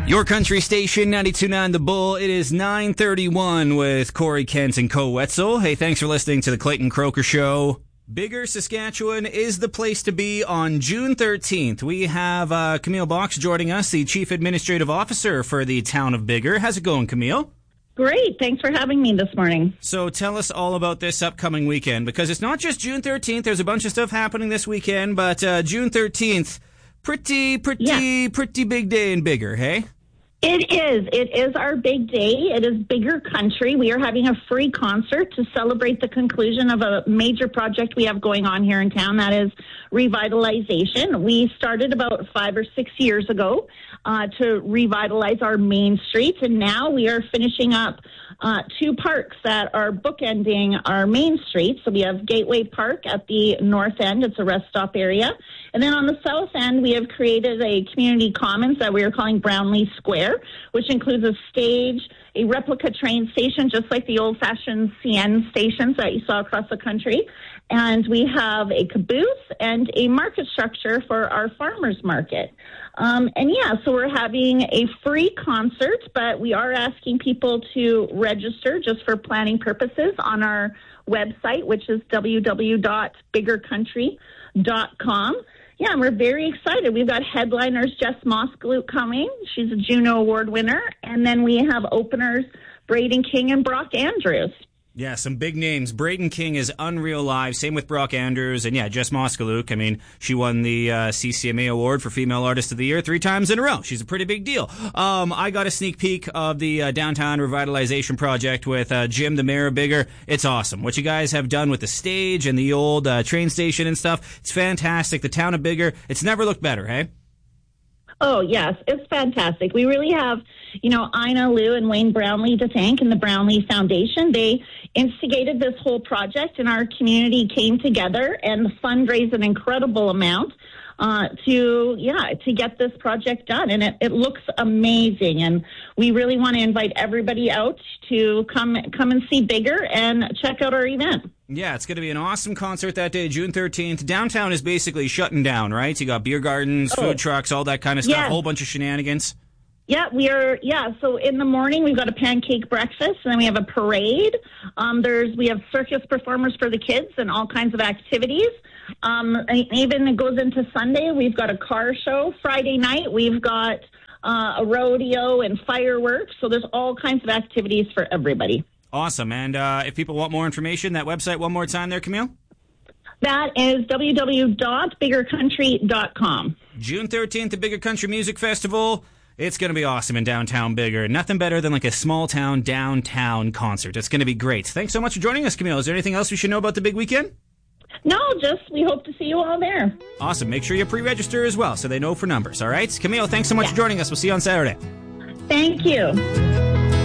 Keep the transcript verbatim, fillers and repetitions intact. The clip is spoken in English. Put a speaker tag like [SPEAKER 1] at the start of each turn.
[SPEAKER 1] Your country station, ninety-two point nine The Bull. It is nine thirty-one with Corey Kent and Co. Wetzel. Hey, thanks for listening to the Clayton Croker Show. Bigger, Saskatchewan is the place to be on June thirteenth. We have uh, Camille Box joining us, the Chief Administrative Officer for the town of Bigger. How's it going, Camille?
[SPEAKER 2] Great. Thanks for having me this morning.
[SPEAKER 1] So tell us all about this upcoming weekend, because it's not just June thirteenth. There's a bunch of stuff happening this weekend, but uh, June thirteenth, pretty, pretty, yeah. pretty big day in Bigger, hey?
[SPEAKER 2] It is. It is our big day. It is Bigger Country. We are having a free concert to celebrate the conclusion of a major project we have going on here in town, that is revitalization. We started about five or six years ago uh, to revitalize our main streets, and now we are finishing up uh, two parks that are bookending our main street. So we have Gateway Park at the north end. It's a rest stop area. And then on the south end, we have created a community commons that we are calling Brownlee Square, which includes a stage, a replica train station, just like the old-fashioned C N stations that you saw across the country. And we have a caboose and a market structure for our farmers market. Um, and yeah, so we're having a free concert, but we are asking people to register just for planning purposes on our website, which is w w w dot bigger country dot com. Yeah, and we're very excited. We've got headliners Jess Moskaloot coming. She's a Juno Award winner. And then we have openers Braden King and Brock Andrews.
[SPEAKER 1] Yeah, some big names. Braden King is unreal live. Same with Brock Andrews. And yeah, Jess Moskaloot. I mean, she won the uh, C C M A Award for Female Artist of the Year three times in a row. She's a pretty big deal. Um, I got a sneak peek of the uh, Downtown Revitalization Project with uh, Jim, the mayor of Bigger. It's awesome. What you guys have done with the stage and the old uh, train station and stuff, it's fantastic. The town of Bigger, it's never looked better, hey?
[SPEAKER 2] Oh, yes, it's fantastic. We really have, you know, Ina Liu and Wayne Brownlee to thank, and the Brownlee Foundation. They instigated this whole project, and our community came together and fundraised an incredible amount uh, to, yeah, to get this project done. And it, it looks amazing. And we really want to invite everybody out to come, come and see Bigger and check out our event.
[SPEAKER 1] Yeah, it's going to be an awesome concert that day, June thirteenth. Downtown is basically shutting down, right? You got beer gardens, oh. food trucks, all that kind of stuff, a
[SPEAKER 2] yes.
[SPEAKER 1] whole bunch of shenanigans.
[SPEAKER 2] Yeah, we are, yeah, so in the morning we've got a pancake breakfast, and then we have a parade. Um, there's, we have circus performers for the kids and all kinds of activities. Um, and even it goes into Sunday, we've got a car show. Friday night, we've got uh, a rodeo and fireworks, so there's all kinds of activities for everybody.
[SPEAKER 1] Awesome. And uh, if people want more information, that website one more time there, Camille?
[SPEAKER 2] That is w w w dot bigger country dot com.
[SPEAKER 1] June thirteenth, the Bigger Country Music Festival. It's going to be awesome in downtown Bigger. Nothing better than like a small town downtown concert. It's going to be great. Thanks so much for joining us, Camille. Is there anything else we should know about the big weekend?
[SPEAKER 2] No, just we hope to see you all there.
[SPEAKER 1] Awesome. Make sure you pre-register as well so they know for numbers, all right? Camille, thanks so much yeah. for joining us. We'll see you on Saturday.
[SPEAKER 2] Thank you.